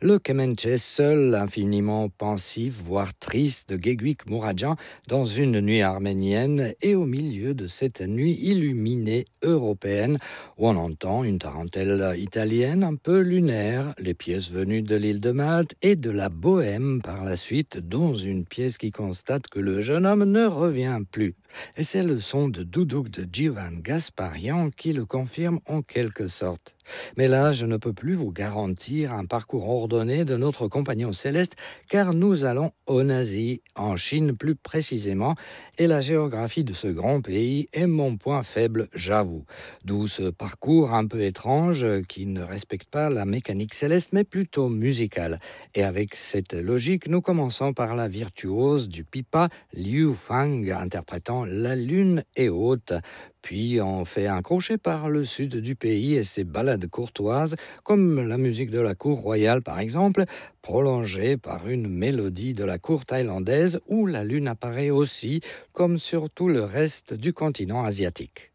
Le Kemenche seul, infiniment pensif, voire triste, de Geguik Mouradjan dans une nuit arménienne et au milieu de cette nuit illuminée européenne où on entend une tarentelle italienne un peu lunaire, les pièces venues de l'île de Malte et de la Bohème par la suite, dont une pièce qui constate que le jeune homme ne revient plus. Et c'est le son de Doudouk de Jivan Gasparian qui le confirme en quelque sorte. Mais là, je ne peux plus vous garantir un parcours ordonné de notre compagnon céleste, car nous allons en Asie, en Chine plus précisément, et la géographie de ce grand pays est mon point faible, j'avoue. D'où ce parcours un peu étrange qui ne respecte pas la mécanique céleste, mais plutôt musicale. Et avec cette logique, nous commençons par la virtuose du pipa Liu Fang interprétant La Lune est haute. Puis on fait un crochet par le sud du pays et ses ballades courtoises, comme la musique de la cour royale par exemple, prolongée par une mélodie de la cour thaïlandaise où la lune apparaît aussi, comme sur tout le reste du continent asiatique.